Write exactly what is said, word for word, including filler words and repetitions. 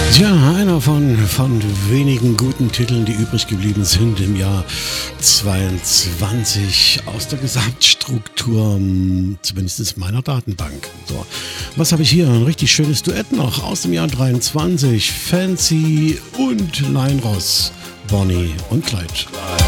Ja, einer von, von wenigen guten Titeln, die übrig geblieben sind im Jahr zweiundzwanzig aus der Gesamtstruktur, zumindest meiner Datenbank. So, was habe ich hier? Ein richtig schönes Duett noch aus dem Jahr dreiundzwanzig. Fancy und Leinross, Bonnie und Clyde.